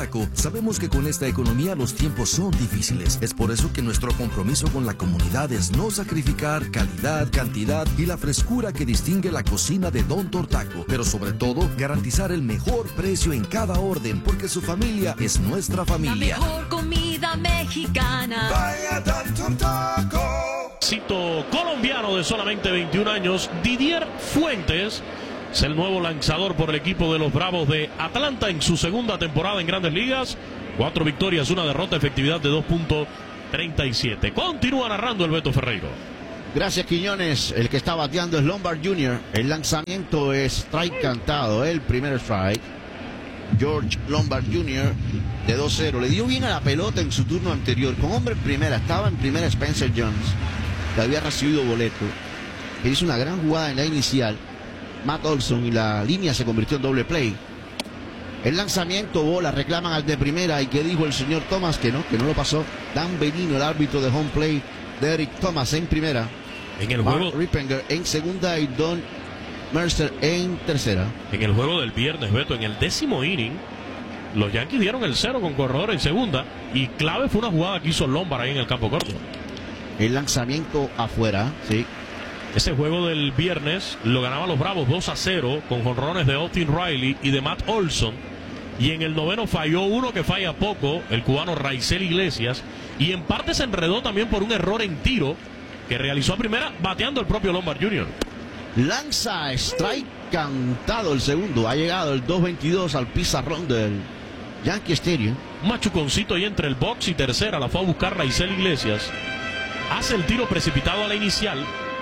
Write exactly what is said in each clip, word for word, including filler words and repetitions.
Taco, sabemos que con esta economía los tiempos son difíciles. Es por eso que nuestro compromiso con la comunidad es no sacrificar calidad, cantidad y la frescura que distingue la cocina de Don Tortaco, pero sobre todo garantizar el mejor precio en cada orden, porque su familia es nuestra familia. La mejor comida mexicana. Vaya Don Tortaco. Cito colombiano de solamente veintiún años, Didier Fuentes, es el nuevo lanzador por el equipo de los Bravos de Atlanta en su segunda temporada en Grandes Ligas. Cuatro victorias, una derrota, efectividad de dos punto treinta y siete. Continúa narrando el Beto Ferreiro. Gracias, Quiñones. El que está bateando es Lombard junior El lanzamiento es strike cantado, el primer strike. George Lombard junior de dos cero. Le dio bien a la pelota en su turno anterior. Con hombre en primera, estaba en primera Spencer Jones, que había recibido boleto. Él hizo una gran jugada en la inicial. Matt Olson, y la línea se convirtió en doble play. El lanzamiento, bola, reclaman al de primera. ¿Y qué dijo el señor Thomas? Que no, que no lo pasó. Dan Benino, el árbitro de home play, de Eric Thomas en primera. En el Mark juego Rippenger en segunda y Don Mercer en tercera. En el juego del viernes, Beto, en el décimo inning, los Yankees dieron el cero con corredor en segunda, y clave fue una jugada que hizo Lombard ahí en el campo corto. El lanzamiento afuera, sí. Ese juego del viernes lo ganaban los Bravos dos a cero con jonrones de Austin Riley y de Matt Olson. Y en el noveno falló uno que falla poco, el cubano Raisel Iglesias. Y en parte se enredó también por un error en tiro que realizó a primera bateando el propio Lombard junior Lanza strike cantado el segundo. Ha llegado el dos veintidós al pizarrón del Yankee Stadium. Un machuconcito ahí entre el box y tercera. La fue a buscar Raisel Iglesias. Hace el tiro precipitado a la inicial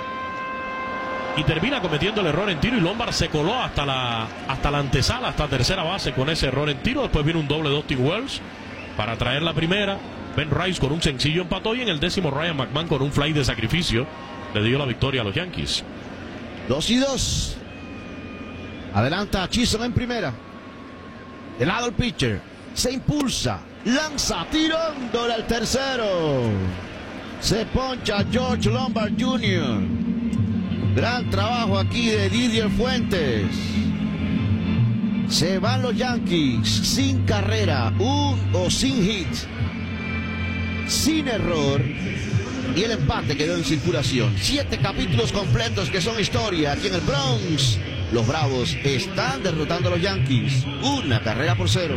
y termina cometiendo el error en tiro, y Lombard se coló hasta la, hasta la antesala, hasta tercera base con ese error en tiro. Después viene un doble de Austin Wells para traer la primera. Ben Rice con un sencillo empató, y en el décimo Ryan McMahon con un fly de sacrificio le dio la victoria a los Yankees. Dos y dos. Adelanta Chisholm en primera. De lado el pitcher. Se impulsa. Lanza tirándole al tercero. Se poncha George Lombard junior Gran trabajo aquí de Didier Fuentes. Se van los Yankees sin carrera, un o sin hit, sin error, y el empate quedó en circulación. Siete capítulos completos que son historia aquí en el Bronx. Los Bravos están derrotando a los Yankees, una carrera por cero.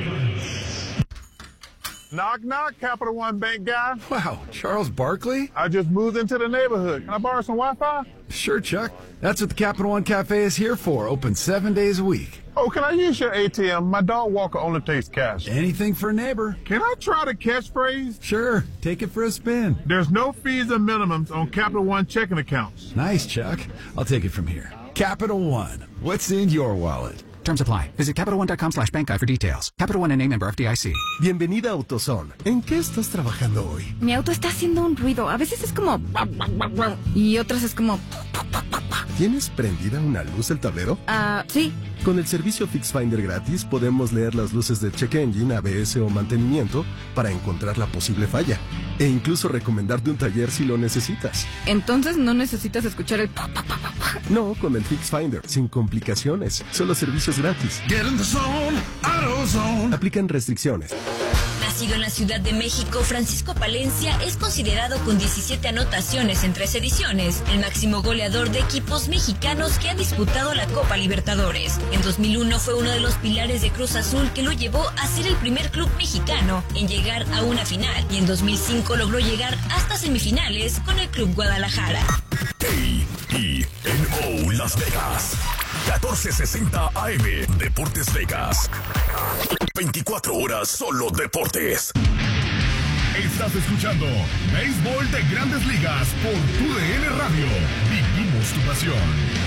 Knock, knock, Capital One Bank guy. Wow, Charles Barkley? I just moved into the neighborhood. Can I borrow some Wi-Fi? Sure, Chuck. That's what the Capital One Cafe is here for, open seven days a week. Oh, can I use your A T M? My dog walker only takes cash. Anything for a neighbor. Can I try the catchphrase? Sure, take it for a spin. There's no fees or minimums on Capital One checking accounts. Nice, Chuck. I'll take it from here. Capital One. What's in your wallet? Terms apply. Visit Capital One dot com slash bank guide for details. Capital One N A member F D I C. Bienvenida a AutoZone. ¿En qué estás trabajando hoy? Mi auto está haciendo un ruido. A veces es como... y otras es como... ¿Tienes prendida una luz el tablero? Ah, uh, sí. Con el servicio FixFinder gratis podemos leer las luces de check engine, A B S o mantenimiento para encontrar la posible falla. E incluso recomendarte un taller si lo necesitas. Entonces no necesitas escuchar el... No, con el FixFinder, sin complicaciones. Solo servicios gratis. Get in the zone, AutoZone. Aplican restricciones. Nacido en la Ciudad de México, Francisco Palencia es considerado con diecisiete anotaciones en tres ediciones el máximo goleador de equipos mexicanos que ha disputado la Copa Libertadores. En dos mil uno fue uno de los pilares de Cruz Azul que lo llevó a ser el primer club mexicano en llegar a una final, y en dos mil cinco logró llegar hasta semifinales con el Club Guadalajara. K I N O Las Vegas, catorce sesenta A M, Deportes Vegas. veinticuatro horas solo deportes. Estás escuchando Béisbol de Grandes Ligas por tu D N Radio. Vivimos tu pasión.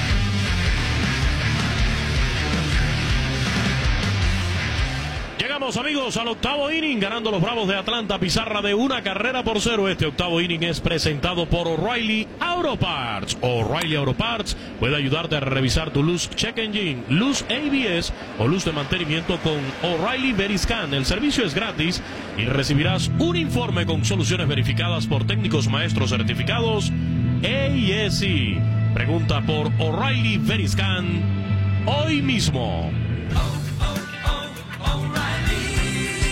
Llegamos, amigos, al octavo inning, ganando los Bravos de Atlanta, pizarra de una carrera por cero. Este octavo inning es presentado por O'Reilly Auto Parts. O'Reilly Auto Parts puede ayudarte a revisar tu luz check engine, luz A B S o luz de mantenimiento con O'Reilly Veriscan. El servicio es gratis y recibirás un informe con soluciones verificadas por técnicos maestros certificados A S E. Pregunta por O'Reilly Veriscan hoy mismo.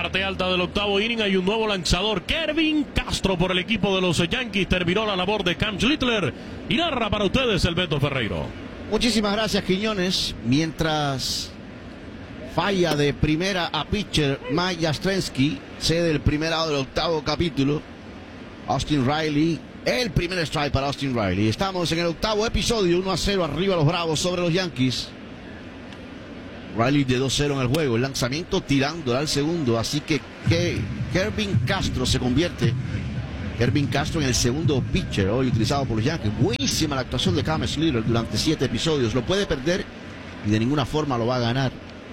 parte alta del octavo inning hay un nuevo lanzador, Kevin Castro, por el equipo de los Yankees. Terminó la labor de Cam Schlittler y narra para ustedes el Beto Ferreiro. Muchísimas gracias, Quiñones. Mientras falla de primera a pitcher Mike Yastrzemski, cede el primer out del octavo capítulo. Austin Riley, el primer strike para Austin Riley. Estamos en el octavo episodio, uno a cero arriba los Bravos sobre los Yankees. Riley de dos cero en el juego, el lanzamiento tirando al segundo, así que, que Kevin Castro se convierte, Kevin Castro en el segundo pitcher hoy utilizado por los Yankees. Buenísima la actuación de Cam Schlittler durante siete episodios, lo puede perder y de ninguna forma lo va a ganar.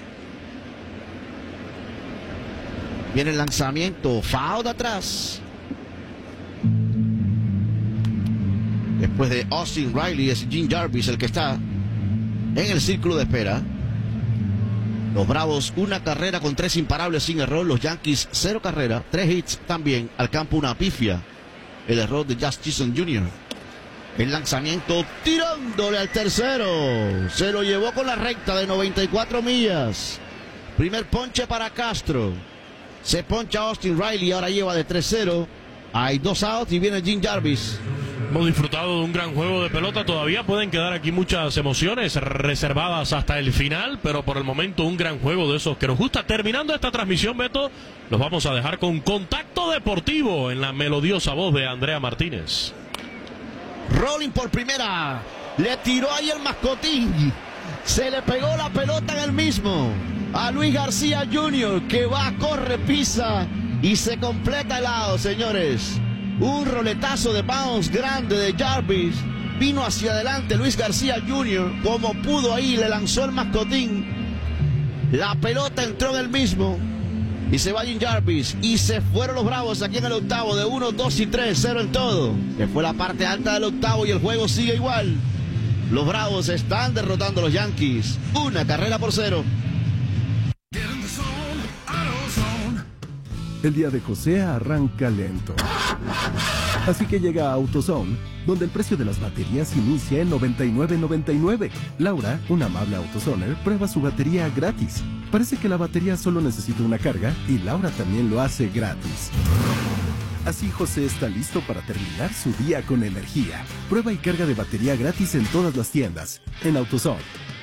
Viene el lanzamiento, foul de atrás. Después de Austin Riley es Jim Jarvis el que está en el círculo de espera. Los Bravos una carrera con tres imparables sin error. Los Yankees cero carrera, tres hits también. Al campo una pifia. El error de Josh Chisholm junior El lanzamiento tirándole al tercero. Se lo llevó con la recta de noventa y cuatro millas. Primer ponche para Castro. Se poncha Austin Riley, ahora lleva de tres cero. Hay dos outs y viene Jim Jarvis. Hemos disfrutado de un gran juego de pelota. Todavía pueden quedar aquí muchas emociones reservadas hasta el final, pero por el momento un gran juego de esos que nos gusta. Terminando esta transmisión, Beto, los vamos a dejar con Contacto Deportivo en la melodiosa voz de Andrea Martínez. Rolling por primera. Le tiró ahí el mascotín. Se le pegó la pelota en el mismo a Luis García junior, que va, corre, pisa y se completa el out, señores. Un roletazo de bounce grande de Jarvis. Vino hacia adelante Luis García junior como pudo ahí, le lanzó el mascotín. La pelota entró en el mismo y se va Jim Jarvis. Y se fueron los Bravos aquí en el octavo de uno, dos y tres, cero en todo. Que fue la parte alta del octavo y el juego sigue igual. Los Bravos están derrotando a los Yankees. Una carrera por cero. El día de José arranca lento. Así que llega a AutoZone, donde el precio de las baterías inicia en noventa y nueve noventa y nueve. Laura, una amable AutoZoner, prueba su batería gratis. Parece que la batería solo necesita una carga y Laura también lo hace gratis. Así José está listo para terminar su día con energía. Prueba y carga de batería gratis en todas las tiendas. En AutoZone.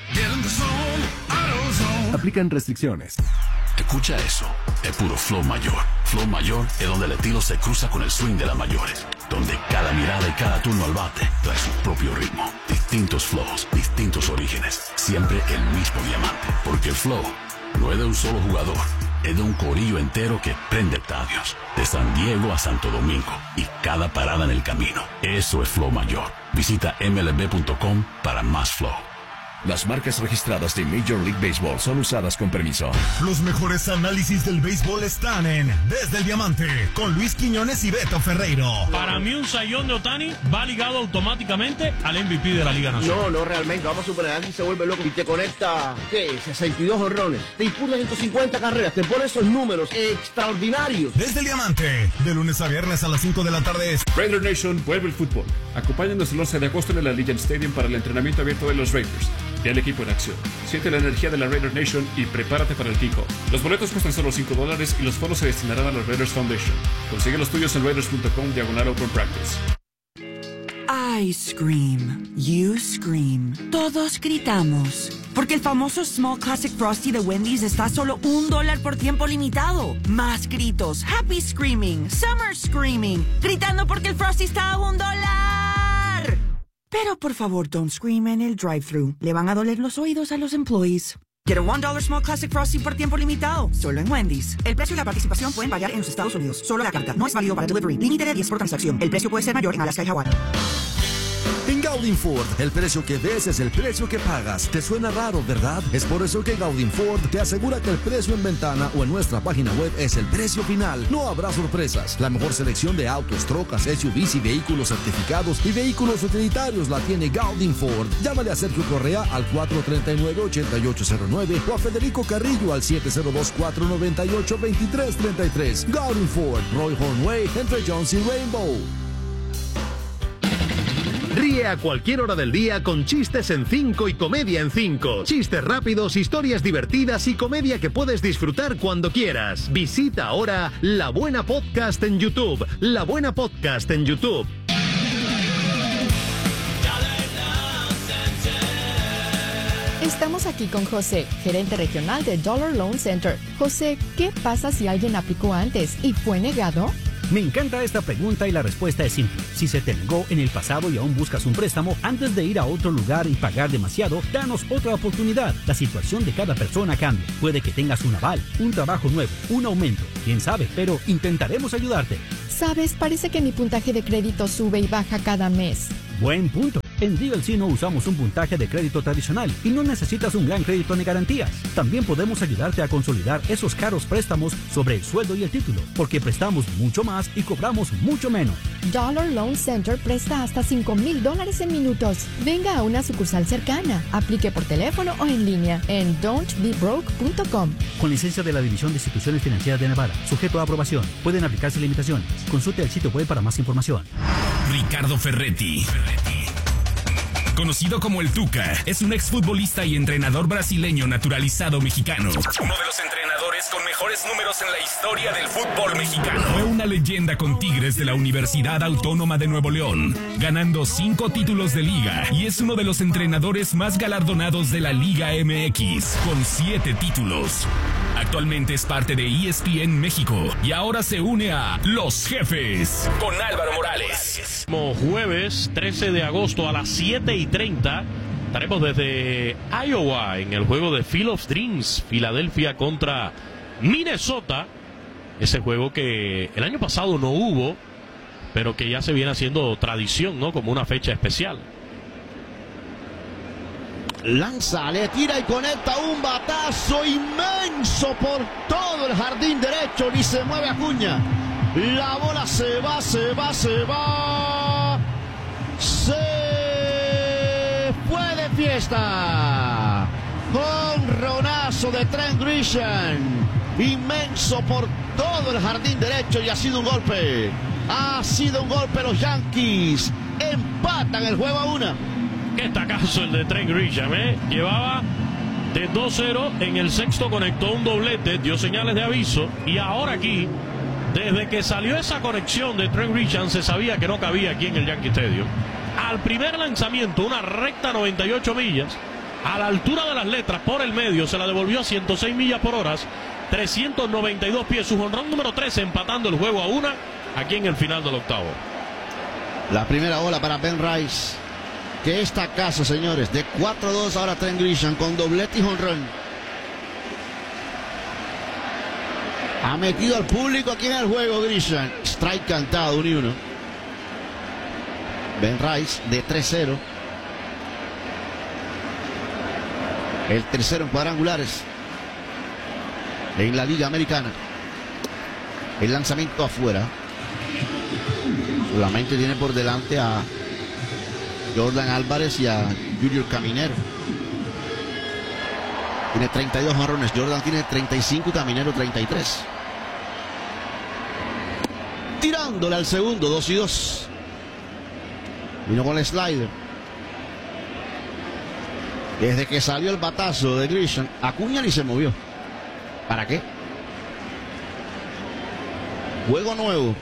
Aplican restricciones. Escucha eso, es puro flow mayor. Flow mayor es donde el estilo se cruza con el swing de las mayores, donde cada mirada y cada turno al bate trae su propio ritmo. Distintos flows, distintos orígenes, siempre el mismo diamante. Porque el flow no es de un solo jugador, es de un corillo entero que prende estadios, de San Diego a Santo Domingo y cada parada en el camino. Eso es flow mayor. Visita M L B punto com para más flow. Las marcas registradas de Major League Baseball son usadas con permiso. Los mejores análisis del béisbol están en Desde el Diamante, con Luis Quiñones y Beto Ferreiro. Para mí un sayón de Ohtani va ligado automáticamente al M V P de la Liga Nacional. No, no realmente. Vamos a suponer que se vuelve loco y te conecta, ¿qué? sesenta y dos honrones. Te impulsa ciento cincuenta carreras. Te pone esos números extraordinarios. Desde el Diamante, de lunes a viernes a las cinco de la tarde. Raider Nation vuelve el fútbol. Acompáñanos el once de agosto en el Allegiant Stadium para el entrenamiento abierto de los Raiders. Ve al equipo en acción. Siente la energía de la Raider Nation y prepárate para el kickoff. Los boletos cuestan solo cinco dólares y los fondos se destinarán a la Raiders Foundation. Consigue los tuyos en raiders punto com diagonal open practice. I scream. You scream. Todos gritamos. Porque el famoso Small Classic Frosty de Wendy's está a solo un dólar por tiempo limitado. Más gritos. Happy Screaming. Summer Screaming. Gritando porque el Frosty está a un dólar. Pero por favor, don't scream en el drive-thru. Le van a doler los oídos a los employees. Get a one dollar Small Classic Frosty por tiempo limitado. Solo en Wendy's. El precio y la participación pueden variar en los Estados Unidos. Solo la carta. No es válido para delivery. Límite de diez por transacción. El precio puede ser mayor en Alaska y Hawái. En Gaudin Ford, el precio que ves es el precio que pagas. ¿Te suena raro, verdad? Es por eso que Gaudin Ford te asegura que el precio en ventana o en nuestra página web es el precio final. No habrá sorpresas. La mejor selección de autos, trocas, S U Vs y vehículos certificados y vehículos utilitarios la tiene Gaudin Ford. Llámale a Sergio Correa al cuatro tres nueve, ocho ocho cero nueve o a Federico Carrillo al siete cero dos, cuatro nueve ocho, dos tres tres tres. Gaudin Ford, Roy Horn Way, entre Jones y Rainbow. Ríe a cualquier hora del día con chistes en cinco y comedia en cinco. Chistes rápidos, historias divertidas y comedia que puedes disfrutar cuando quieras. Visita ahora La Buena Podcast en YouTube. La Buena Podcast en YouTube. Estamos aquí con José, gerente regional de Dollar Loan Center. José, ¿qué pasa si alguien aplicó antes y fue negado? Me encanta esta pregunta y la respuesta es simple. Si se te negó en el pasado y aún buscas un préstamo, antes de ir a otro lugar y pagar demasiado, danos otra oportunidad. La situación de cada persona cambia. Puede que tengas un aval, un trabajo nuevo, un aumento. Quién sabe, pero intentaremos ayudarte. Sabes, parece que mi puntaje de crédito sube y baja cada mes. Buen punto. En D L C no usamos un puntaje de crédito tradicional y no necesitas un gran crédito ni garantías. También podemos ayudarte a consolidar esos caros préstamos sobre el sueldo y el título, porque prestamos mucho más y cobramos mucho menos. Dollar Loan Center presta hasta cinco mil dólares en minutos. Venga a una sucursal cercana. Aplique por teléfono o en línea en don't be broke punto com. Con licencia de la División de Instituciones Financieras de Nevada, sujeto a aprobación. Pueden aplicarse limitaciones. Consulte el sitio web para más información. Ricardo Ferretti. Conocido como el Tuca, es un exfutbolista y entrenador brasileño naturalizado mexicano. Uno de los entrenadores con mejores números en la historia del fútbol mexicano. Fue una leyenda con Tigres de la Universidad Autónoma de Nuevo León, ganando cinco títulos de liga, y es uno de los entrenadores más galardonados de la Liga M X, con siete títulos. Actualmente es parte de E S P N México y ahora se une a Los Jefes con Álvaro Morales. Como jueves trece de agosto a las siete y treinta estaremos desde Iowa en el juego de Field of Dreams, Filadelfia contra Minnesota. Ese juego que el año pasado no hubo, pero que ya se viene haciendo tradición, ¿no? Como una fecha especial. Lanza, le tira y conecta un batazo inmenso por todo el jardín derecho. Ni se mueve Acuña. La bola se va, se va, se va. Se fue de fiesta. Jonronazo de Trent Grisham. Inmenso por todo el jardín derecho y ha sido un golpe. Ha sido un golpe. Los Yankees empatan el juego a una. Qué tacazo el de Trent Grisham, ¿eh? Llevaba de dos cero, en el sexto conectó un doblete, dio señales de aviso, y ahora aquí, desde que salió esa conexión de Trent Grisham, se sabía que no cabía aquí en el Yankee Stadium. Al primer lanzamiento, una recta noventa y ocho millas, a la altura de las letras, por el medio, se la devolvió a ciento seis millas por hora, trescientos noventa y dos pies, su jonrón número trece, empatando el juego a una, aquí en el final del octavo. La primera bola para Ben Rice. Que esta casa, señores, de cuatro dos ahora Trent Grisham con doblete y jonrón. Ha metido al público aquí en el juego Grisham. Strike cantado, uno y uno. Ben Rice de tres cero. El tercero en cuadrangulares en la Liga Americana. El lanzamiento afuera. Solamente tiene por delante a Jordan Álvarez y a Junior Caminero. Tiene treinta y dos jonrones. Jordan tiene treinta y cinco y Caminero treinta y tres. Tirándole al segundo, dos y dos. Vino con el slider. Desde que salió el batazo de Grisham, Acuña ni se movió. ¿Para qué? Juego nuevo.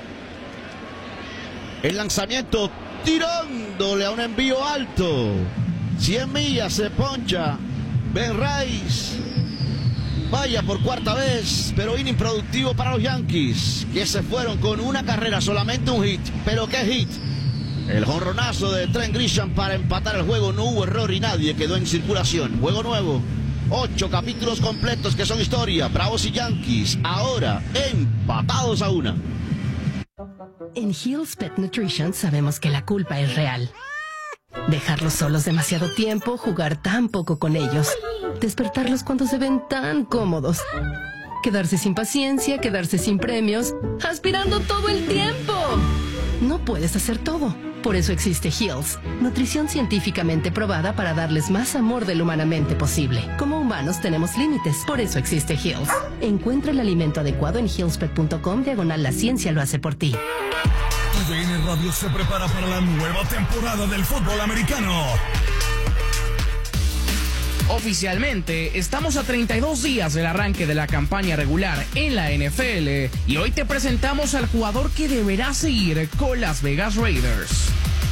El lanzamiento tirándole a un envío alto. cien millas, se poncha Ben Rice. Vaya por cuarta vez, pero inning productivo para los Yankees, que se fueron con una carrera, solamente un hit. Pero qué hit. El jonronazo de Trent Grisham para empatar el juego. No hubo error y nadie quedó en circulación. Juego nuevo. Ocho capítulos completos que son historia. Bravos y Yankees ahora empatados a una. En Hill's Pet Nutrition sabemos que la culpa es real. Dejarlos solos demasiado tiempo, jugar tan poco con ellos, despertarlos cuando se ven tan cómodos, quedarse sin paciencia, quedarse sin premios, aspirando todo el tiempo. No puedes hacer todo. Por eso existe Hill's, nutrición científicamente probada para darles más amor de lo humanamente posible. Como humanos tenemos límites, por eso existe Hill's. Encuentra el alimento adecuado en hillspet punto com diagonal la ciencia lo hace por ti. D N Radio se prepara para la nueva temporada del fútbol americano. Oficialmente, estamos a treinta y dos días del arranque de la campaña regular en la N F L y hoy te presentamos al jugador que deberá seguir con Las Vegas Raiders.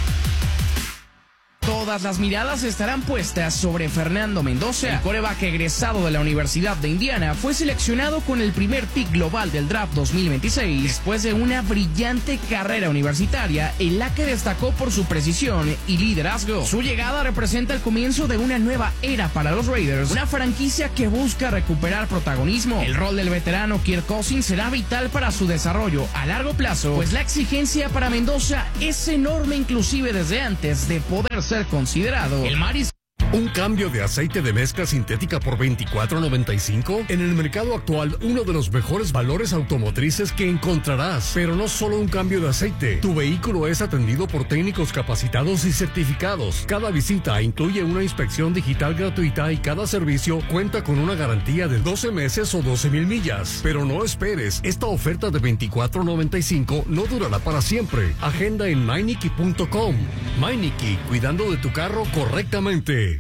Todas las miradas estarán puestas sobre Fernando Mendoza. El quarterback egresado de la Universidad de Indiana fue seleccionado con el primer pick global del draft dos mil veintiséis después de una brillante carrera universitaria en la que destacó por su precisión y liderazgo. Su llegada representa el comienzo de una nueva era para los Raiders, una franquicia que busca recuperar protagonismo. El rol del veterano Kirk Cousins será vital para su desarrollo a largo plazo, pues la exigencia para Mendoza es enorme inclusive desde antes de poder ser considerado el mariscal. ¿Un cambio de aceite de mezcla sintética por veinticuatro noventa y cinco? En el mercado actual, uno de los mejores valores automotrices que encontrarás. Pero no solo un cambio de aceite. Tu vehículo es atendido por técnicos capacitados y certificados. Cada visita incluye una inspección digital gratuita y cada servicio cuenta con una garantía de doce meses o doce mil millas. Pero no esperes, esta oferta de veinticuatro noventa y cinco no durará para siempre. Agenda en Meineke punto com. Meineke, cuidando de tu carro correctamente.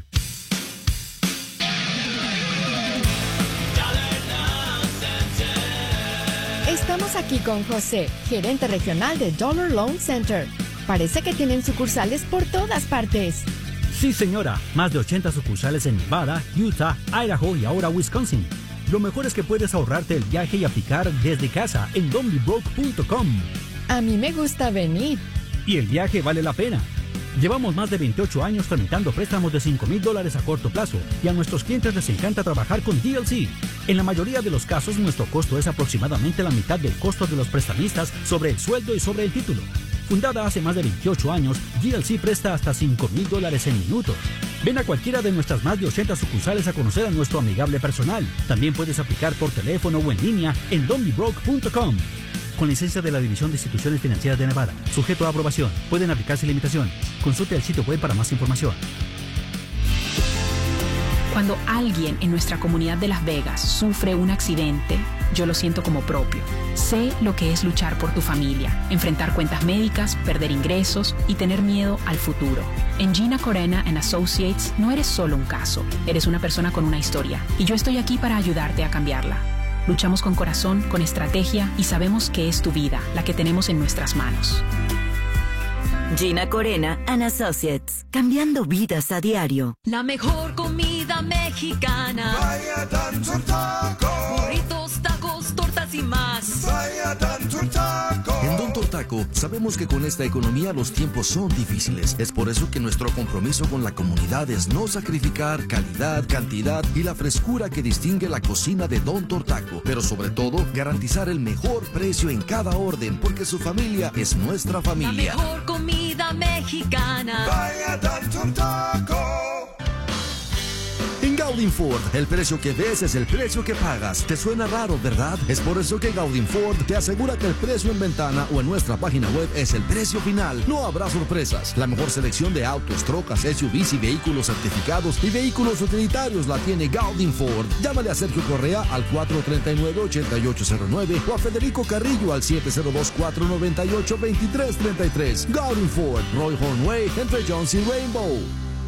Estamos aquí con José, gerente regional de Dollar Loan Center. Parece que tienen sucursales por todas partes. Sí, señora. Más de ochenta sucursales en Nevada, Utah, Idaho y ahora Wisconsin. Lo mejor es que puedes ahorrarte el viaje y aplicar desde casa en Don't Be Broke punto com. A mí me gusta venir. Y el viaje vale la pena. Llevamos más de veintiocho años tramitando préstamos de cinco mil dólares a corto plazo y a nuestros clientes les encanta trabajar con D L C. En la mayoría de los casos, nuestro costo es aproximadamente la mitad del costo de los prestamistas sobre el sueldo y sobre el título. Fundada hace más de veintiocho años, D L C presta hasta cinco mil dólares en minutos. Ven a cualquiera de nuestras más de ochenta sucursales a conocer a nuestro amigable personal. También puedes aplicar por teléfono o en línea en Don't Be Broke punto com. Con licencia de la División de Instituciones Financieras de Nevada. Sujeto a aprobación. Pueden aplicarse limitaciones. Consulte el sitio web para más información. Cuando alguien en nuestra comunidad de Las Vegas sufre un accidente, yo lo siento como propio. Sé lo que es luchar por tu familia, enfrentar cuentas médicas, perder ingresos y tener miedo al futuro. En Gina Corena and Associates no eres solo un caso, eres una persona con una historia y yo estoy aquí para ayudarte a cambiarla. Luchamos con corazón, con estrategia y sabemos que es tu vida la que tenemos en nuestras manos. Gina Corena and Associates, cambiando vidas a diario. La mejor comida mexicana. Vaya Don Taco. Burritos, tacos, tortas y más. Vaya Don Taco. En Don Taco sabemos que con esta economía los tiempos son difíciles. Es por eso que nuestro compromiso con la comunidad es no sacrificar calidad, cantidad y la frescura que distingue la cocina de Don Taco. Pero sobre todo, garantizar el mejor precio en cada orden, porque su familia es nuestra familia. La mejor comida mexicana. Vaya Don Taco. En Gaudin Ford, el precio que ves es el precio que pagas. ¿Te suena raro, verdad? Es por eso que Gaudin Ford te asegura que el precio en ventana o en nuestra página web es el precio final. No habrá sorpresas. La mejor selección de autos, trocas, S U Vs y vehículos certificados y vehículos utilitarios la tiene Gaudin Ford. Llámale a Sergio Correa al cuatro tres nueve, ocho ocho cero nueve o a Federico Carrillo al siete cero dos, cuatro nueve ocho, dos tres tres tres. Gaudin Ford, Roy Hornway, entre Jones y Rainbow.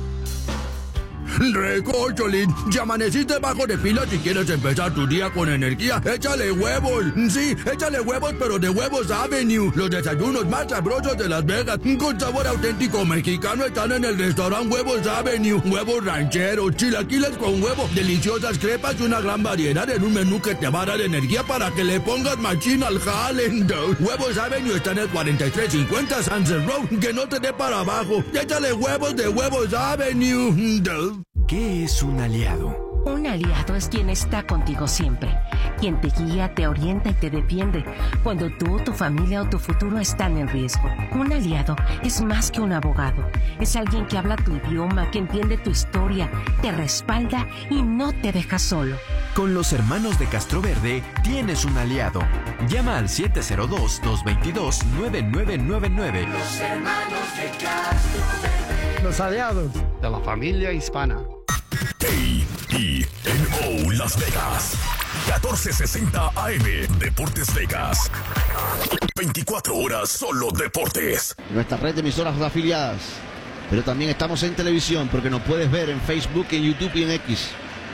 Recócholín, ya amaneciste bajo de pila si quieres empezar tu día con energía. Échale huevos, sí, échale huevos, pero de Huevos Avenue. Los desayunos más sabrosos de Las Vegas, con sabor auténtico mexicano, están en el restaurante Huevos Avenue. Huevos rancheros, chilaquiles con huevo, deliciosas crepas y una gran variedad en un menú que te va a dar energía para que le pongas machín al jale. Huevos Avenue está en el cuarenta y tres cincuenta Sunset Road, que no te dé para abajo. Échale huevos de Huevos Avenue. ¿Qué es un aliado? Un aliado es quien está contigo siempre, quien te guía, te orienta y te defiende cuando tú, tu familia o tu futuro están en riesgo. Un aliado es más que un abogado, es alguien que habla tu idioma, que entiende tu historia, te respalda y no te deja solo. Con los hermanos de Castroverde tienes un aliado. Llama al siete cero dos, dos dos dos, nueve nueve nueve nueve. Los hermanos de Castroverde. Los aliados de la familia hispana. A E N O Las Vegas. catorce sesenta A M, Deportes Vegas. veinticuatro horas solo deportes. Nuestra red de emisoras afiliadas. Pero también estamos en televisión porque nos puedes ver en Facebook, en YouTube y en X.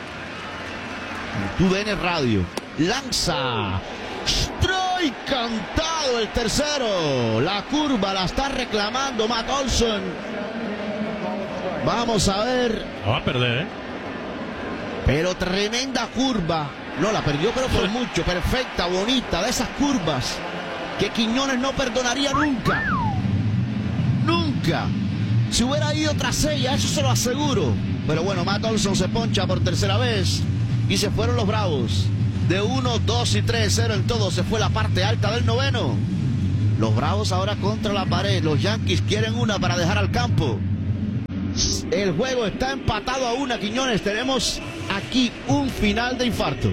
En tu D N Radio. Lanza. Strike cantado el tercero. La curva la está reclamando Matt Olson. Vamos a ver. La va a perder, ¿eh? Pero tremenda curva. No, la perdió, pero por mucho. Perfecta, bonita, de esas curvas que Quiñones no perdonaría nunca. Nunca. Si hubiera ido tras ella, eso se lo aseguro. Pero bueno, Matt Olson se poncha por tercera vez. Y se fueron los Bravos. De uno, dos y tres, cero en todo. Se fue la parte alta del noveno. Los Bravos ahora contra la pared. Los Yankees quieren una para dejar al campo. El juego está empatado a una, Quiñones. Tenemos aquí un final de infarto.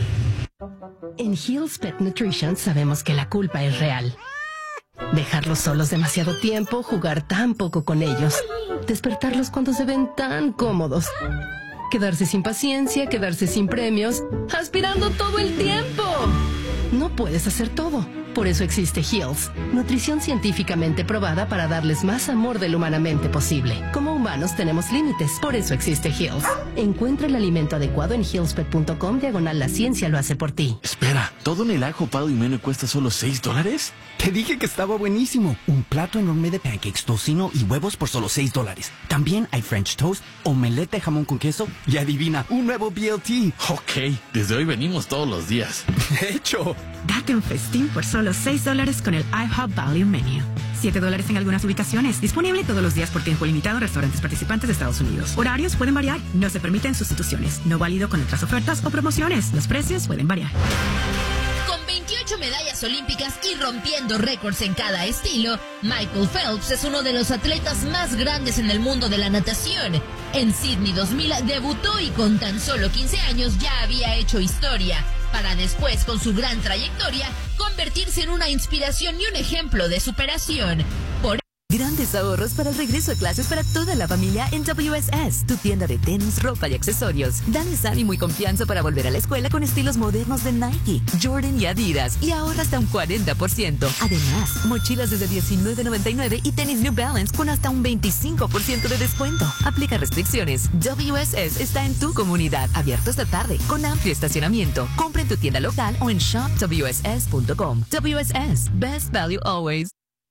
En Hill's Pet Nutrition sabemos que la culpa es real. Dejarlos solos demasiado tiempo, jugar tan poco con ellos, despertarlos cuando se ven tan cómodos, quedarse sin paciencia, quedarse sin premios, aspirando todo el tiempo. No puedes hacer todo. Por eso existe Hill's, nutrición científicamente probada para darles más amor del humanamente posible. Como humanos tenemos límites, por eso existe Hill's. Encuentra el alimento adecuado en hillspet punto com diagonal la ciencia lo hace por ti. Espera, ¿todo en el ajo pado y menos cuesta solo seis dólares? Te dije que estaba buenísimo. Un plato enorme de pancakes, tocino y huevos por solo seis dólares. También hay French toast, omelette de jamón con queso y adivina, un nuevo B L T. Ok, desde hoy venimos todos los días. De hecho, date un festín por solo seis dólares con el IHOP Value Menu. siete dólares en algunas ubicaciones. Disponible todos los días por tiempo limitado en restaurantes participantes de Estados Unidos. Horarios pueden variar. No se permiten sustituciones. No válido con otras ofertas o promociones. Los precios pueden variar. Con veintiocho medallas olímpicas y rompiendo récords en cada estilo, Michael Phelps es uno de los atletas más grandes en el mundo de la natación. En Sydney dos mil debutó y con tan solo quince años ya había hecho historia, para después, con su gran trayectoria, convertirse en una inspiración y un ejemplo de superación. Por Grandes ahorros para el regreso a clases para toda la familia en W S S, tu tienda de tenis, ropa y accesorios. Dales ánimo y confianza para volver a la escuela con estilos modernos de Nike, Jordan y Adidas, y ahorra hasta un cuarenta por ciento. Además, mochilas desde diecinueve noventa y nueve y tenis New Balance con hasta un veinticinco por ciento de descuento. Aplica restricciones. W S S está en tu comunidad, abierto esta tarde, con amplio estacionamiento. Compra en tu tienda local o en shop w s s punto com. W S S, best value always.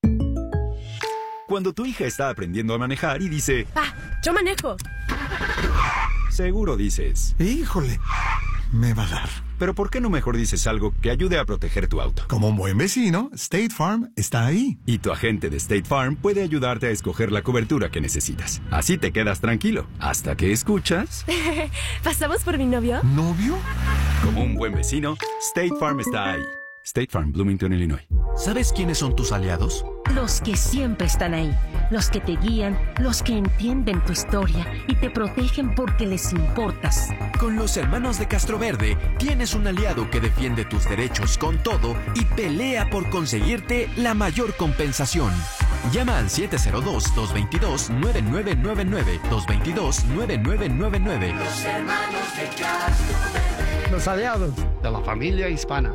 Cuando tu hija está aprendiendo a manejar y dice, ¡Ah, yo manejo! Seguro dices, híjole, me va a dar. Pero ¿por qué no mejor dices algo que ayude a proteger tu auto? Como un buen vecino, State Farm está ahí. Y tu agente de State Farm puede ayudarte a escoger la cobertura que necesitas. Así te quedas tranquilo, hasta que escuchas... ¿Pasamos por mi novio? ¿Novio? Como un buen vecino, State Farm está ahí. State Farm, Bloomington, Illinois. ¿Sabes quiénes son tus aliados? Los que siempre están ahí, los que te guían, los que entienden tu historia y te protegen porque les importas. Con los hermanos de Castroverde tienes un aliado que defiende tus derechos con todo y pelea por conseguirte la mayor compensación. Llama al siete cero dos, dos dos dos, nueve nueve nueve nueve, dos dos dos, nueve nueve nueve nueve. Los hermanos de Castroverde. Los aliados de la familia hispana.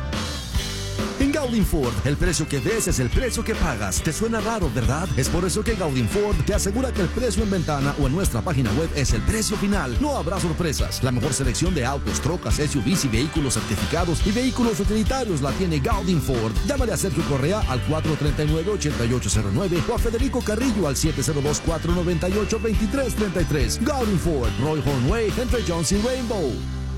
En Gaudin Ford, el precio que ves es el precio que pagas. ¿Te suena raro, verdad? Es por eso que Gaudin Ford te asegura que el precio en ventana o en nuestra página web es el precio final. No habrá sorpresas. La mejor selección de autos, trocas, S U Vs y vehículos certificados y vehículos utilitarios la tiene Gaudin Ford. Llámale a Sergio Correa al cuatro tres nueve, ocho ocho cero nueve o a Federico Carrillo al siete cero dos, cuatro nueve ocho, dos tres tres tres. Gaudin Ford, Roy Hornway, entre Jones y Rainbow.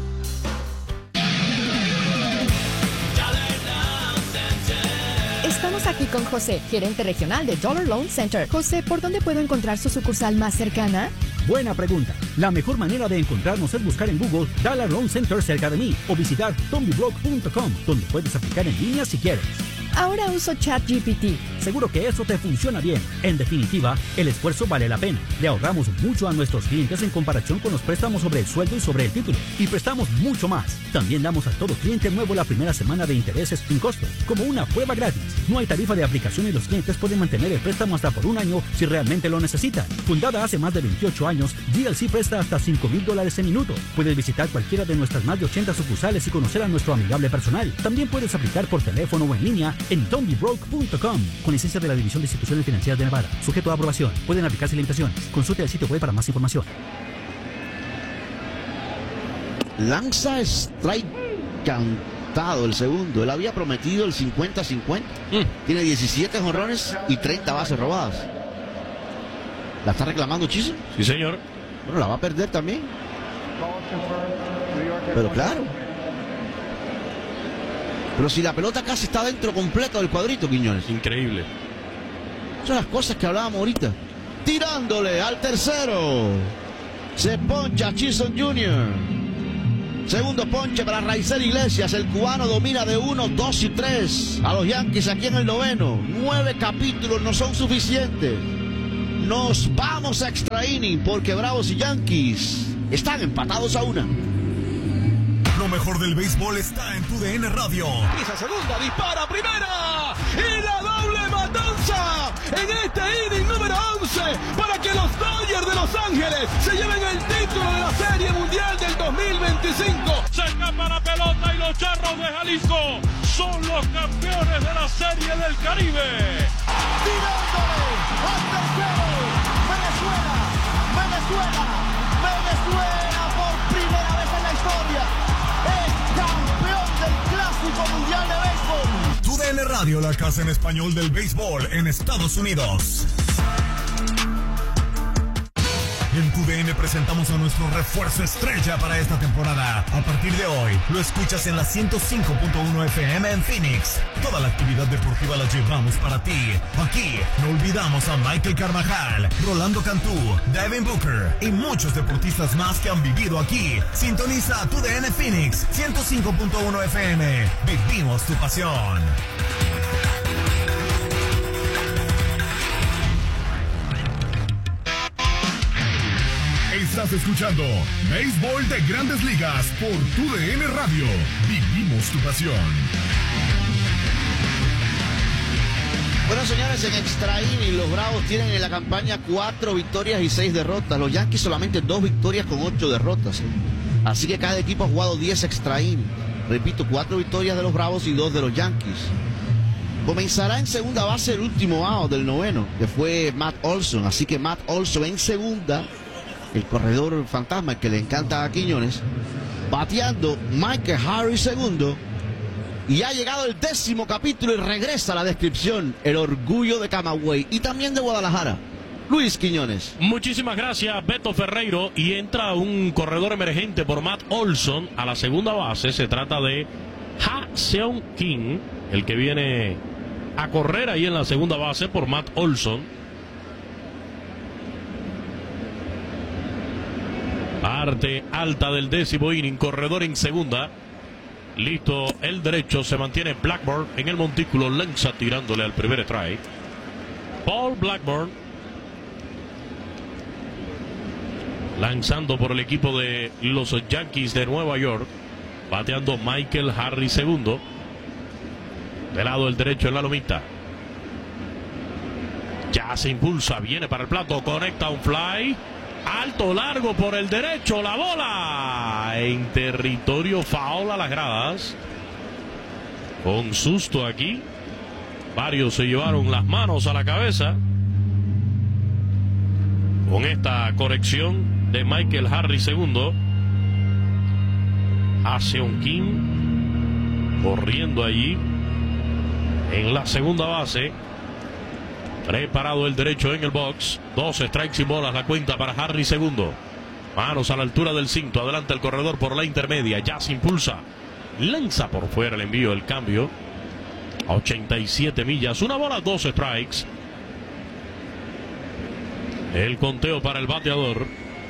Estamos aquí con José, gerente regional de Dollar Loan Center. José, ¿por dónde puedo encontrar su sucursal más cercana? Buena pregunta. La mejor manera de encontrarnos es buscar en Google Dollar Loan Center cerca de mí o visitar tommy brock punto com, donde puedes aplicar en línea si quieres. Ahora uso ChatGPT. Seguro que eso te funciona bien. En definitiva, el esfuerzo vale la pena. Le ahorramos mucho a nuestros clientes en comparación con los préstamos sobre el sueldo y sobre el título. Y prestamos mucho más. También damos a todo cliente nuevo la primera semana de intereses sin costo, como una prueba gratis. No hay tarifa de aplicación y los clientes pueden mantener el préstamo hasta por un año si realmente lo necesitan. Fundada hace más de veintiocho años, G L C presta hasta cinco mil dólares en minuto. Puedes visitar cualquiera de nuestras más de ochenta sucursales y conocer a nuestro amigable personal. También puedes aplicar por teléfono o en línea en don't be broke punto com, con licencia de la División de Instituciones Financieras de Nevada. Sujeto a aprobación. Pueden aplicarse limitaciones. Consulte el sitio web para más información. Lanza strike cantado el segundo. Él había prometido el cincuenta cincuenta. Mm. Tiene diecisiete jonrones y treinta bases robadas. ¿La está reclamando Chiso? Sí, señor. Bueno, la va a perder también. Pero claro. Pero si la pelota casi está dentro completo del cuadrito, Quiñones. Increíble. Son las cosas que hablábamos ahorita. Tirándole al tercero. Se poncha Chisholm junior Segundo ponche para Raizel Iglesias. El cubano domina de uno, dos y tres a los Yankees aquí en el noveno. Nueve capítulos no son suficientes. Nos vamos a extra inning porque Bravos y Yankees están empatados a una. Lo mejor del béisbol está en tu D N Radio. Pisa segunda, dispara primera y la doble matanza en este inning número once para que los Dodgers de Los Ángeles se lleven el título de la Serie Mundial del dos mil veinticinco. Se escapa la pelota y los Charros de Jalisco son los campeones de la Serie del Caribe. Tirándole al tercero, Venezuela, Venezuela, Venezuela por primera vez en la historia. Es campeón del Clásico Mundial de Béisbol. Tu D N Radio, la casa en español del béisbol en Estados Unidos. En tu D N presentamos a nuestro refuerzo estrella para esta temporada. A partir de hoy, lo escuchas en la ciento cinco punto uno F M en Phoenix. Toda la actividad deportiva la llevamos para ti. Aquí no olvidamos a Michael Carvajal, Rolando Cantú, Devin Booker y muchos deportistas más que han vivido aquí. Sintoniza tu D N Phoenix ciento cinco punto uno F M. Vivimos tu pasión. Estás escuchando Béisbol de Grandes Ligas por tu D N Radio. Vivimos tu pasión. Bueno, señores, en extra inning los Bravos tienen en la campaña cuatro victorias y seis derrotas. Los Yankees solamente dos victorias con ocho derrotas. ¿eh? Así que cada equipo ha jugado diez extra innings. Repito, cuatro victorias de los Bravos y dos de los Yankees. Comenzará en segunda base el último out del noveno, que fue Matt Olson. Así que Matt Olson en segunda, el corredor fantasma que le encanta a Quiñones, bateando Michael Harris segundo. Y ha llegado el décimo capítulo y regresa a la descripción, el orgullo de Camagüey y también de Guadalajara, Luis Quiñones. Muchísimas gracias, Beto Ferreiro. Y entra un corredor emergente por Matt Olson a la segunda base. Se trata de Ha Seong Kim, el que viene a correr ahí en la segunda base por Matt Olson. Parte alta del décimo inning, corredor en segunda. Listo el derecho, se mantiene Blackburn en el montículo, lanza tirándole al primer strike. Paul Blackburn lanzando por el equipo de los Yankees de Nueva York, bateando Michael Harris segundo. De lado del derecho en la lomita. Ya se impulsa, viene para el plato, conecta un fly. Alto, largo por el derecho, la bola en territorio foul a las gradas. Con susto aquí. Varios se llevaron las manos a la cabeza con esta corrección de Michael Harris segundo. Hace un Kim corriendo allí en la segunda base. Preparado el derecho en el box. Dos strikes y bolas la cuenta para Harris segundo. Manos a la altura del cinto. Adelanta el corredor por la intermedia. Ya se impulsa. Lanza por fuera el envío, el cambio. A ochenta y siete millas. Una bola, dos strikes. El conteo para el bateador.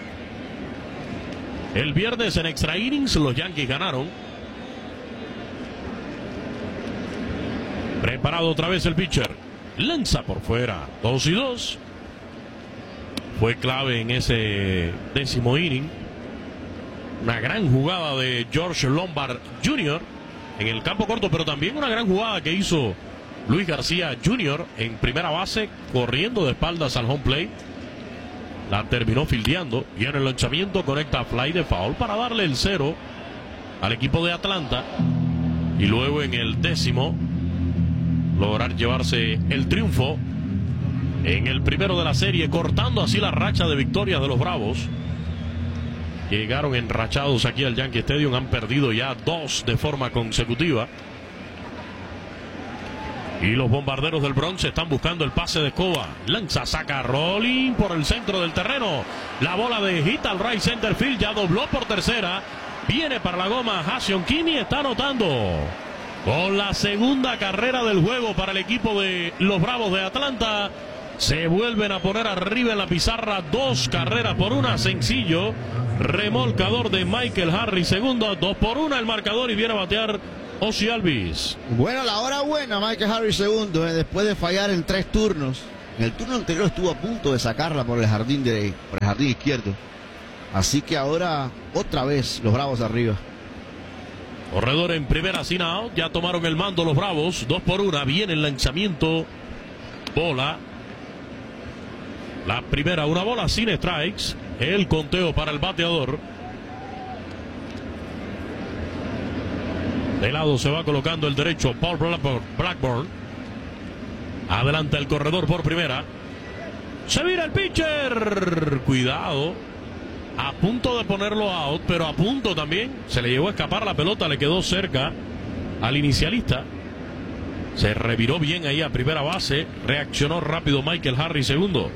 El viernes en extra innings los Yankees ganaron. Preparado otra vez el pitcher. Lanza por fuera. Dos y dos. Fue clave en ese décimo inning. Una gran jugada de George Lombard junior en el campo corto, pero también una gran jugada que hizo Luis García junior en primera base, corriendo de espaldas al home plate. La terminó fildeando y en el lanzamiento conecta fly de foul para darle el cero al equipo de Atlanta. Y luego en el décimo lograr llevarse el triunfo en el primero de la serie, cortando así la racha de victorias de los Bravos. Llegaron enrachados aquí al Yankee Stadium, han perdido ya dos de forma consecutiva. Y los Bombarderos del Bronx están buscando el pase de Escoba. Lanza, saca rolling por el centro del terreno. La bola de hit al right center field, ya dobló por tercera. Viene para la goma Ha-Seong Kim y está anotando. Con la segunda carrera del juego para el equipo de los Bravos de Atlanta. Se vuelven a poner arriba en la pizarra, dos carreras por una, sencillo. Remolcador de Michael Harris, segundo, dos por una el marcador y viene a batear Ozzie Albies. Bueno, la hora buena, Michael Harris segundo, eh, después de fallar en tres turnos. En el turno anterior estuvo a punto de sacarla por el jardín, de, por el jardín izquierdo. Así que ahora, otra vez, los Bravos arriba. Corredor en primera sin out, ya tomaron el mando los Bravos, dos por una, viene el lanzamiento, bola. La primera, una bola sin strikes, el conteo para el bateador. De lado se va colocando el derecho Paul Blackburn. Adelanta el corredor por primera. Se vira el pitcher. Cuidado. A punto de ponerlo out, pero a punto también. Se le llegó a escapar la pelota, le quedó cerca al inicialista. Se reviró bien ahí a primera base. Reaccionó rápido Michael Harris, segundo.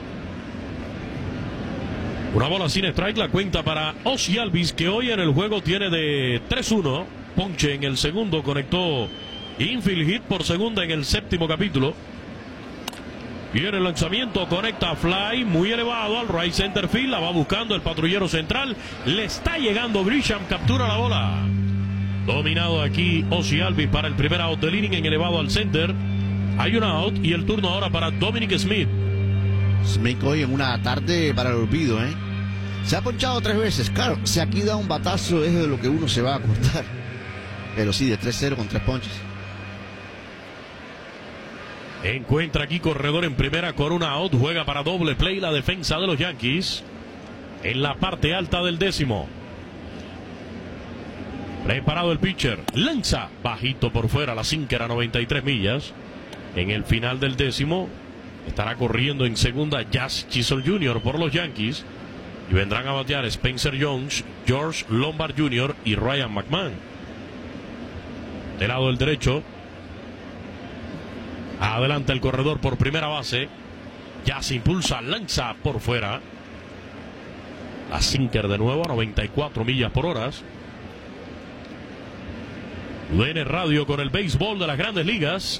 Una bola sin strike, la cuenta para Ozzie Albies, que hoy en el juego tiene de tres uno. Ponche en el segundo, conectó infield hit por segunda en el séptimo capítulo. Viene el lanzamiento, conecta fly muy elevado al right center field, la va buscando el patrullero central, le está llegando Grisham, captura la bola. Dominado aquí Ozzie Albies para el primer out del inning en elevado al center. Hay un out y el turno ahora para Dominic Smith. Smith hoy en una tarde para el olvido, ¿eh? Se ha ponchado tres veces, claro, si aquí da un batazo es de lo que uno se va a cortar. Pero sí, de tres cero con tres ponches. Encuentra aquí corredor en primera con una out. Juega para doble play la defensa de los Yankees. En la parte alta del décimo. Preparado el pitcher. Lanza bajito por fuera la sinker a noventa y tres millas. En el final del décimo estará corriendo en segunda Jazz Chisholm junior por los Yankees. Y vendrán a batear Spencer Jones, George Lombard junior y Ryan McMahon. Del lado del derecho. Adelanta el corredor por primera base. Ya se impulsa, lanza por fuera. La sinker de nuevo a noventa y cuatro millas por hora. U D N Radio con el béisbol de las Grandes Ligas.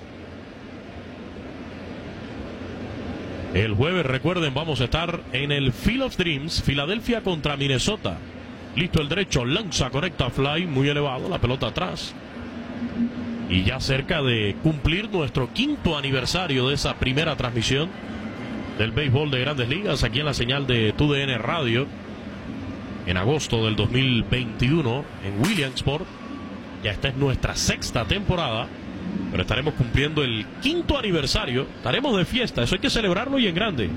El jueves, recuerden, vamos a estar en el Field of Dreams, Filadelfia contra Minnesota. Listo el derecho, lanza, conecta fly muy elevado, la pelota atrás. Y ya cerca de cumplir nuestro quinto aniversario de esa primera transmisión del béisbol de Grandes Ligas aquí en la señal de U D N Radio en agosto del dos mil veintiuno en Williamsport. Ya esta es nuestra sexta temporada, pero estaremos cumpliendo el quinto aniversario. Estaremos de fiesta, eso hay que celebrarlo y en grande.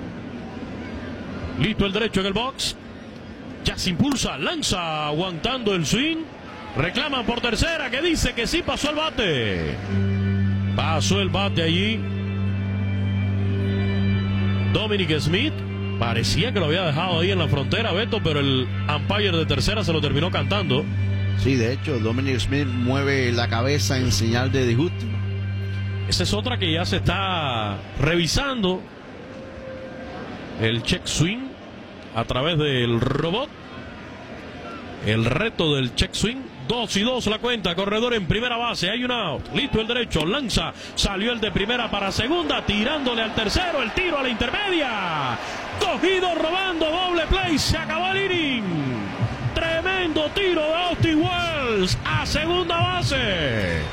Listo el derecho en el box. Ya se impulsa, lanza, aguantando el swing. Reclaman por tercera, que dice que sí pasó el bate. Pasó el bate allí Dominic Smith. Parecía que lo había dejado ahí en la frontera, Beto, pero el umpire de tercera se lo terminó cantando. Sí, de hecho, Dominic Smith mueve la cabeza en señal de disgusto. Esa es otra que ya se está revisando. El check swing a través del robot. El reto del check swing. Dos y dos la cuenta. Corredor en primera base. Hay un out. Listo el derecho. Lanza. Salió el de primera para segunda. Tirándole al tercero. El tiro a la intermedia. Cogido robando. Doble play. Se acabó el inning. Tremendo tiro de Austin Wells a segunda base.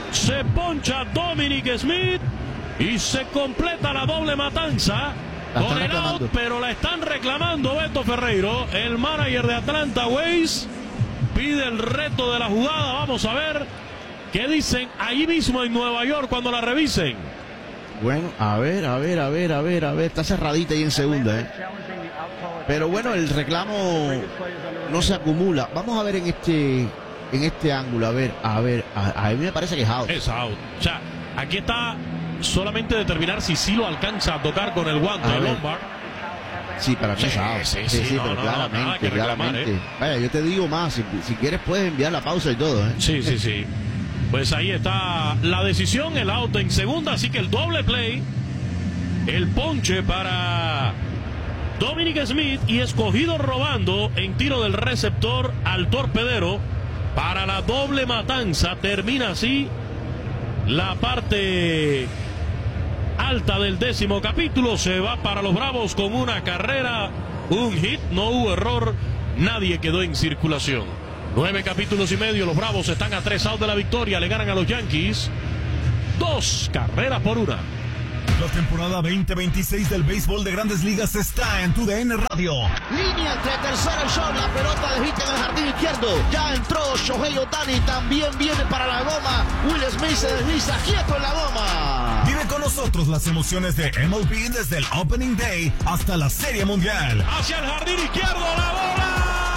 Se poncha Dominic Smith y se completa la doble matanza con el out, pero la están reclamando. Beto Ferreiro, el manager de Atlanta Ways, pide el reto de la jugada. Vamos a ver qué dicen ahí mismo en Nueva York cuando la revisen. Bueno, a ver, a ver, a ver, a ver, a ver, está cerradita ahí en segunda, ¿eh? Pero bueno, el reclamo no se acumula. Vamos a ver en este en este ángulo, a ver, a ver, a, a mí me parece que es out. Es out. O sea, aquí está solamente determinar si sí lo alcanza a tocar con el guante de Lombard. Sí, para mí sí, es out. Sí, sí, sí, sí no, pero no, claramente, nada que reclamar, claramente. ¿eh? Vaya, yo te digo más, si, si quieres puedes enviar la pausa y todo, ¿eh? Sí, sí, sí. Pues ahí está la decisión, el out en segunda, así que el doble play, el ponche para Dominic Smith y escogido robando en tiro del receptor al torpedero para la doble matanza. Termina así la parte alta del décimo capítulo. Se va para los Bravos con una carrera, un hit, no hubo error, nadie quedó en circulación. Nueve capítulos y medio, los Bravos están a tres outs de la victoria, le ganan a los Yankees dos carreras por una. La temporada veinte veintiséis del béisbol de Grandes Ligas está en tu D N Radio. Línea entre tercera y short, la pelota de hit en el jardín izquierdo. Ya entró Shohei Ohtani, también viene para la goma. Will Smith se desliza quieto en la goma. Vive con nosotros las emociones de M L B desde el Opening Day hasta la Serie Mundial. Hacia el jardín izquierdo, la bola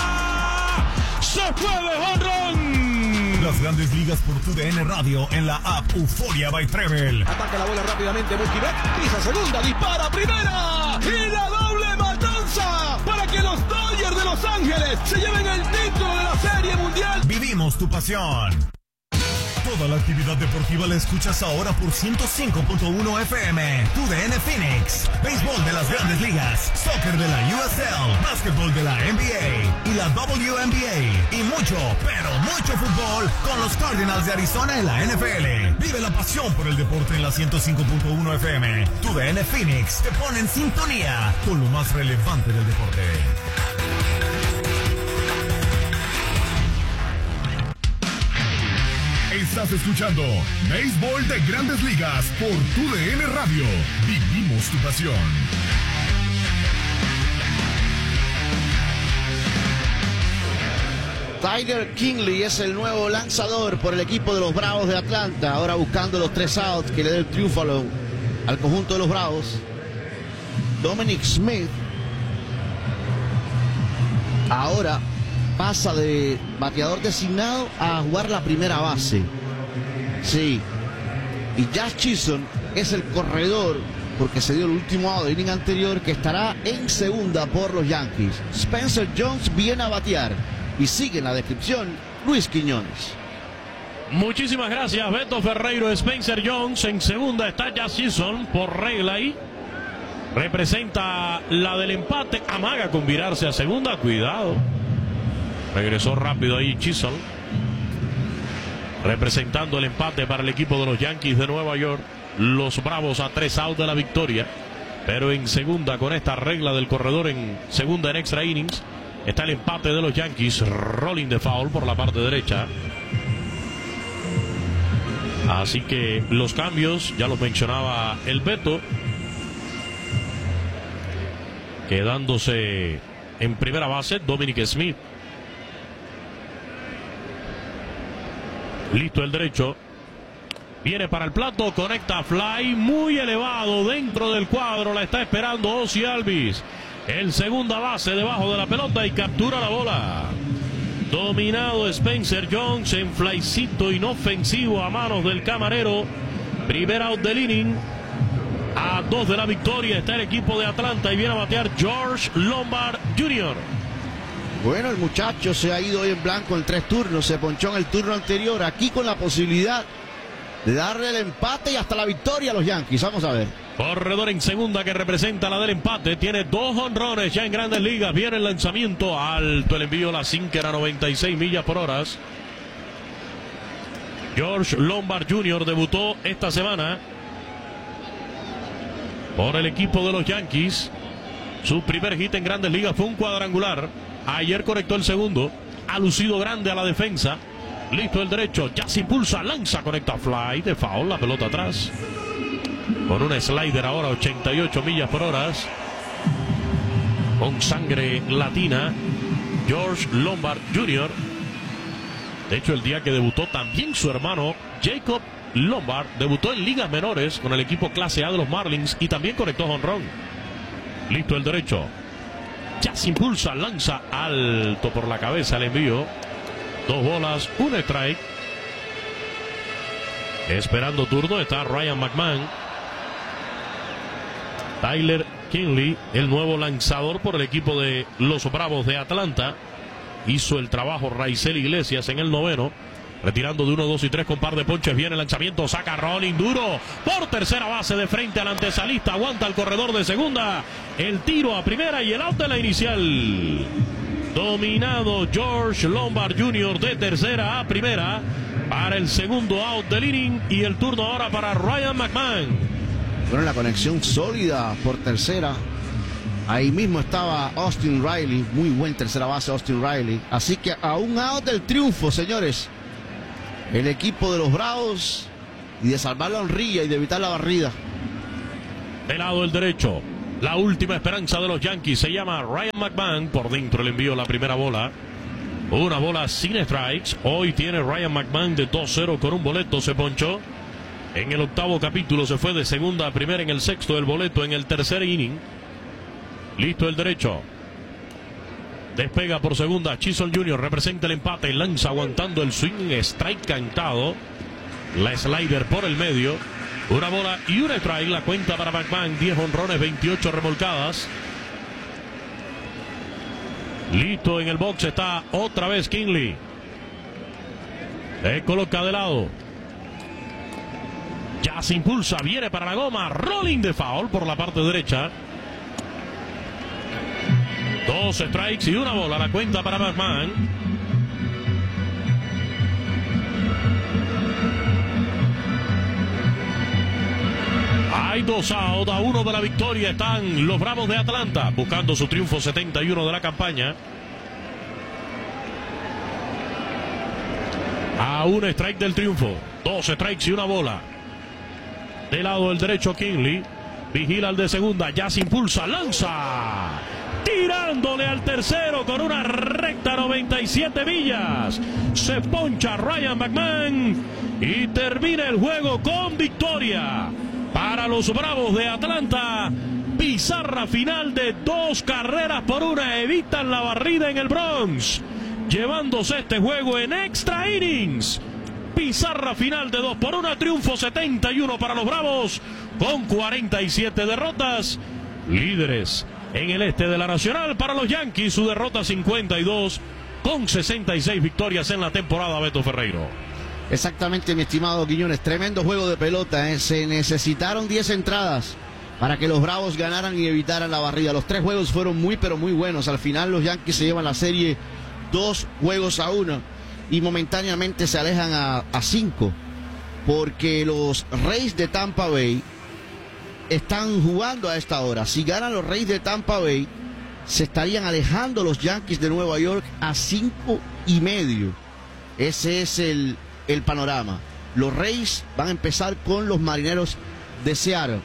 se fue de jonrón. Las Grandes Ligas por tu D N Radio en la app Euforia by Treble. Ataca la bola rápidamente Mookie Betts, pisa segunda, dispara primera y la doble matanza para que los Dodgers de Los Ángeles se lleven el título de la Serie Mundial. Vivimos tu pasión. Toda la actividad deportiva la escuchas ahora por ciento cinco punto uno F M. Tu D N Phoenix. Béisbol de las Grandes Ligas. Soccer de la U S L. Básquetbol de la N B A. Y la W N B A. Y mucho, pero mucho fútbol con los Cardinals de Arizona en la N F L. Vive la pasión por el deporte en la ciento cinco punto uno F M. Tu D N Phoenix te pone en sintonía con lo más relevante del deporte. Estás escuchando Béisbol de Grandes Ligas por tu D N Radio. Vivimos tu pasión. Tyler Kinley es el nuevo lanzador por el equipo de los Bravos de Atlanta. Ahora buscando los tres outs que le dé el triunfo al conjunto de los Bravos. Dominic Smith ahora pasa de bateador designado a jugar la primera base. Sí. Y Jazz Chisholm es el corredor, porque se dio el último out del inning anterior, que estará en segunda por los Yankees. Spencer Jones viene a batear. Y sigue en la descripción Luis Quiñones. Muchísimas gracias, Beto Ferreiro. Spencer Jones en segunda, está Jazz Chisholm por regla ahí. Representa la del empate. Amaga con virarse a segunda. Cuidado. Regresó rápido ahí Chisholm, representando el empate para el equipo de los Yankees de Nueva York. Los Bravos a tres outs de la victoria, pero en segunda, con esta regla del corredor en segunda en extra innings, está el empate de los Yankees. Rolling de foul por la parte derecha. Así que los cambios ya los mencionaba el Beto, quedándose en primera base Dominic Smith. Listo el derecho. Viene para el plato, conecta fly muy elevado dentro del cuadro. La está esperando Ozzie Albies, el segunda base, debajo de la pelota, y captura la bola. Dominado Spencer Jones en flycito inofensivo a manos del camarero. Primer out del inning. A dos de la victoria está el equipo de Atlanta y viene a batear George Lombard junior Bueno, el muchacho se ha ido hoy en blanco en tres turnos, se ponchó en el turno anterior, aquí con la posibilidad de darle el empate y hasta la victoria a los Yankees. Vamos a ver. Corredor en segunda que representa la del empate, tiene dos honrones ya en Grandes Ligas. Viene el lanzamiento alto, el envío, la sinker a noventa y seis millas por hora. George Lombard junior debutó esta semana por el equipo de los Yankees. Su primer hit en Grandes Ligas fue un cuadrangular. Ayer conectó el segundo. Ha lucido grande a la defensa. Listo el derecho, ya se impulsa, lanza, conecta fly de foul, la pelota atrás. Con un slider ahora, ochenta y ocho millas por hora. Con sangre latina, George Lombard junior De hecho, el día que debutó también su hermano Jacob Lombard debutó en ligas menores con el equipo clase A de los Marlins y también conectó jonrón. Listo el derecho. Ya se impulsa, lanza alto por la cabeza el envío. Dos bolas, un strike. Esperando turno está Ryan McMahon. Tyler Kinley, el nuevo lanzador por el equipo de los Bravos de Atlanta. Hizo el trabajo Raisel Iglesias en el noveno. Retirando de uno, dos y tres con par de ponches. Viene el lanzamiento, saca rolling duro por tercera base de frente al antesalista. Aguanta el corredor de segunda. El tiro a primera y el out de la inicial. Dominado George Lombard junior de tercera a primera para el segundo out del inning. Y el turno ahora para Ryan McMahon. Bueno, la conexión sólida por tercera. Ahí mismo estaba Austin Riley. Muy buen tercera base Austin Riley. Así que a un out del triunfo, señores. El equipo de los Bravos. Y de salvar la honrilla y de evitar la barrida. Del lado del derecho. La última esperanza de los Yankees. Se llama Ryan McMahon. Por dentro le envió la primera bola. Una bola sin strikes. Hoy tiene Ryan McMahon de dos cero con un boleto. Se ponchó. En el octavo capítulo se fue de segunda a primera. En el sexto el boleto en el tercer inning. Listo el derecho. Despega por segunda. Chisholm junior representa el empate. Lanza aguantando el swing. Strike cantado. La slider por el medio. Una bola y un strike. La cuenta para McMahon. diez honrones, veintiocho remolcadas. Listo en el box está otra vez Kinley. Se coloca de lado. Ya se impulsa. Viene para la goma. Rolling de foul por la parte derecha. Dos strikes y una bola. La cuenta para McMahon. Hay dos out, a uno de la victoria están los Bravos de Atlanta buscando su triunfo setenta y uno de la campaña. A un strike del triunfo. Dos strikes y una bola. Del lado del derecho Kinley. Vigila al de segunda. Ya se impulsa. Lanza. Tirándole al tercero con una recta noventa y siete millas. Se poncha Ryan McMahon. Y termina el juego con victoria. Para los Bravos de Atlanta. Pizarra final de dos carreras por una. Evitan la barrida en el Bronx. Llevándose este juego en extra innings. Pizarra final de dos por una. Triunfo setenta y uno para los Bravos. Con cuarenta y siete derrotas. Líderes en el este de la Nacional. Para los Yankees su derrota cincuenta y dos. Con sesenta y seis victorias en la temporada, Beto Ferreiro. Exactamente, mi estimado Quiñones. Tremendo juego de pelota, ¿eh? Se necesitaron diez entradas para que los Bravos ganaran y evitaran la barrida. Los tres juegos fueron muy, pero muy buenos. Al final los Yankees se llevan la serie dos juegos a uno y momentáneamente se alejan a, a cinco, porque los Rays de Tampa Bay están jugando a esta hora. Si ganan los Rays de Tampa Bay, se estarían alejando los Yankees de Nueva York a cinco y medio. Ese es el... el panorama. Los Rays van a empezar con los Marineros de Seattle.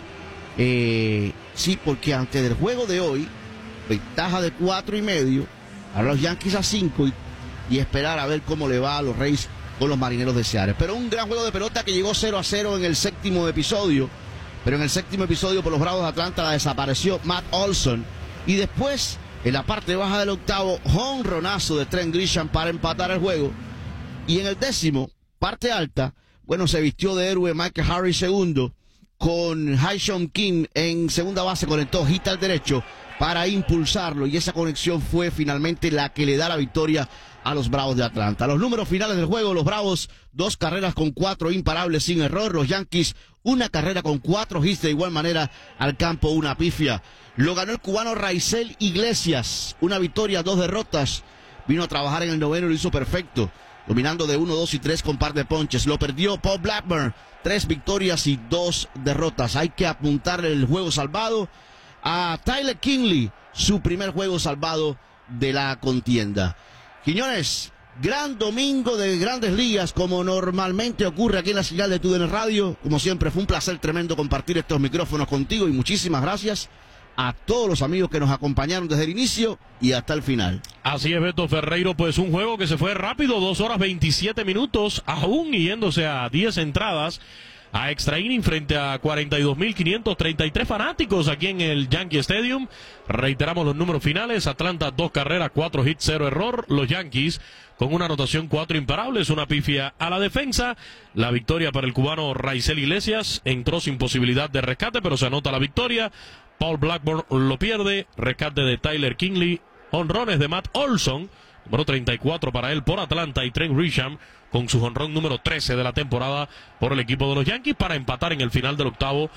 Eh, sí, porque antes del juego de hoy, ventaja de cuatro y medio, ahora los Yankees a cinco y, y esperar a ver cómo le va a los Rays con los Marineros de Seattle. Pero un gran juego de pelota que llegó cero a cero en el séptimo episodio. Pero en el séptimo episodio por los Bravos de Atlanta desapareció Matt Olson. Y después, en la parte baja del octavo, jonronazo de Trent Grisham para empatar el juego. Y en el décimo, parte alta, bueno, se vistió de héroe Michael Harris segundo, con Hyun Kim en segunda base, conectó hit al derecho para impulsarlo, y esa conexión fue finalmente la que le da la victoria a los Bravos de Atlanta. Los números finales del juego: los Bravos, dos carreras con cuatro imparables sin error; los Yankees, una carrera con cuatro hits de igual manera al campo, una pifia. Lo ganó el cubano Raisel Iglesias, una victoria, dos derrotas. Vino a trabajar en el noveno y lo hizo perfecto, dominando de uno, dos y tres con par de ponches. Lo perdió Paul Blackburn, tres victorias y dos derrotas. Hay que apuntarle el juego salvado a Tyler Kinley, su primer juego salvado de la contienda. Quiñones, Gran domingo de Grandes Ligas, como normalmente ocurre aquí en la señal de T U D N Radio. Como siempre, fue un placer tremendo compartir estos micrófonos contigo y muchísimas gracias a todos los amigos que nos acompañaron desde el inicio y hasta el final. Así es, Beto Ferreiro, pues un juego que se fue rápido, dos horas veintisiete minutos, aún yéndose a diez entradas, a extra inning frente a cuarenta y dos mil quinientos treinta y tres fanáticos aquí en el Yankee Stadium. Reiteramos los números finales: Atlanta dos carreras, cuatro hits, cero error. Los Yankees con una anotación, cuatro imparables, una pifia a la defensa. La victoria para el cubano Raisel Iglesias, entró sin posibilidad de rescate, pero se anota la victoria. Paul Blackburn lo pierde, rescate de Tyler Kinley, honrones de Matt Olson, número treinta y cuatro para él por Atlanta, y Trent Grisham con su jonrón número trece de la temporada por el equipo de los Yankees para empatar en el final del octavo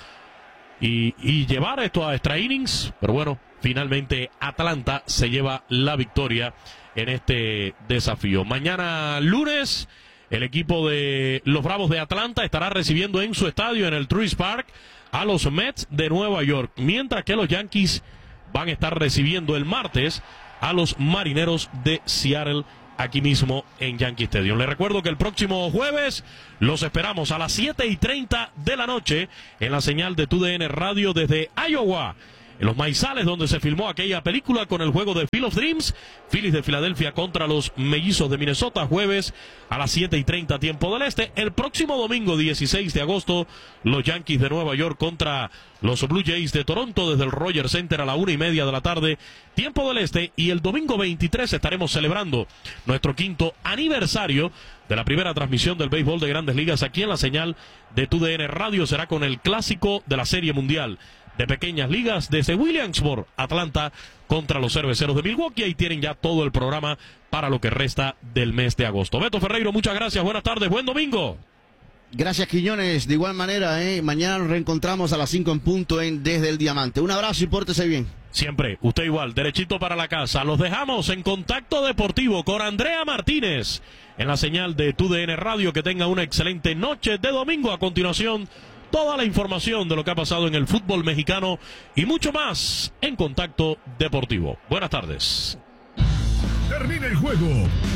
y, y llevar esto a extra innings. Pero bueno, finalmente Atlanta se lleva la victoria en este desafío. Mañana lunes, el equipo de los Bravos de Atlanta estará recibiendo en su estadio, en el Truist Park, a los Mets de Nueva York, mientras que los Yankees van a estar recibiendo el martes a los Marineros de Seattle, aquí mismo en Yankee Stadium. Les recuerdo que el próximo jueves los esperamos a las siete y treinta de la noche en la señal de T U D N Radio desde Iowa, en los maizales donde se filmó aquella película con el juego de Field of Dreams, Phillies de Filadelfia contra los Mellizos de Minnesota, jueves a las siete y treinta tiempo del este. El próximo domingo dieciséis de agosto, los Yankees de Nueva York contra los Blue Jays de Toronto desde el Rogers Center a la una y media de la tarde, tiempo del este. Y el domingo veintitrés estaremos celebrando nuestro quinto aniversario de la primera transmisión del béisbol de Grandes Ligas aquí en la señal de T U D N Radio. Será con el clásico de la Serie Mundial de Pequeñas Ligas desde Williamsburg, Atlanta, contra los Cerveceros de Milwaukee. Ahí tienen ya todo el programa para lo que resta del mes de agosto. Beto Ferreiro, muchas gracias, buenas tardes, buen domingo. Gracias, Quiñones. De igual manera, ¿eh? mañana nos reencontramos a las cinco en punto en Desde el Diamante. Un abrazo y pórtese bien. Siempre, usted igual, derechito para la casa. Los dejamos en Contacto Deportivo con Andrea Martínez en la señal de T U D N Radio. Que tenga una excelente noche de domingo. A continuación, toda la información de lo que ha pasado en el fútbol mexicano y mucho más en Contacto Deportivo. Buenas tardes. Termina el juego,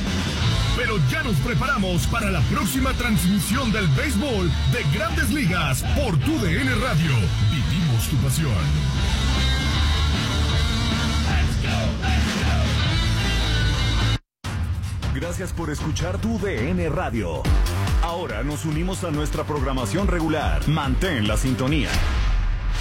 pero ya nos preparamos para la próxima transmisión del béisbol de Grandes Ligas por T U D N Radio. Vivimos tu pasión. Gracias por escuchar Tu D N Radio. Ahora nos unimos a nuestra programación regular. Mantén la sintonía.